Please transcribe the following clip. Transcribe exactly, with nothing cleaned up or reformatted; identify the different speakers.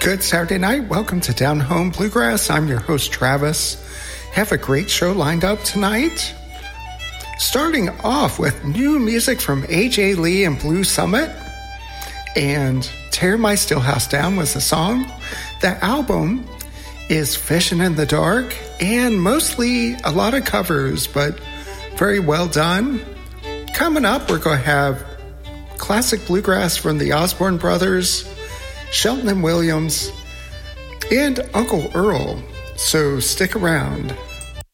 Speaker 1: Good Saturday night. Welcome to Down Home Bluegrass. I'm your host, Travis. Have a great show lined up tonight. Starting off with new music from A J Lee and Blue Summit. And Tear My Stillhouse Down was the song. The album is Fishing in the Dark and mostly a lot of covers, but very well done. Coming up, we're going to have classic bluegrass from the Osborne Brothers, Shelton and Williams, and Uncle Earl. So stick around.